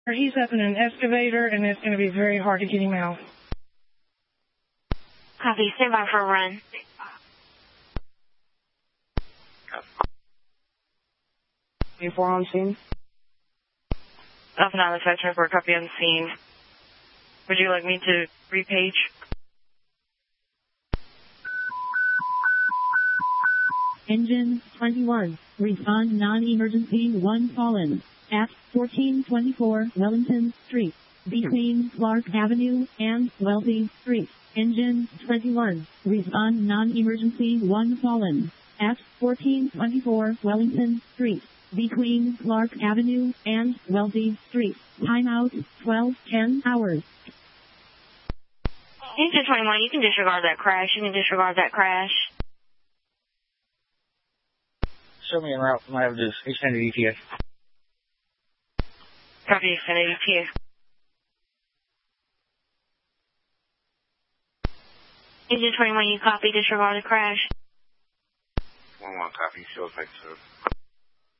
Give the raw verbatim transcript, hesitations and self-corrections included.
He's up in an excavator, and it's going to be very hard to get him out. Copy. Stand by for a run. twenty-four on scene. Alpha nine, five twenty-four, copy on scene. Would you like me to repage? Engine twenty-one, respond non-emergency one fallen at fourteen twenty-four Wellington Street, between Clark Avenue and Welty Street. Engine twenty-one, respond non-emergency one fallen at fourteen twenty-four Wellington Street, between Clark Avenue and Welty Street. Timeout twelve ten hours. Engine twenty-one, you can disregard that crash. You can disregard that crash. Show me en route. I have this extended E T A. Copy, extended E T A. Engine twenty-one, you copy, disregard the crash. one one, copy, show effect, sir.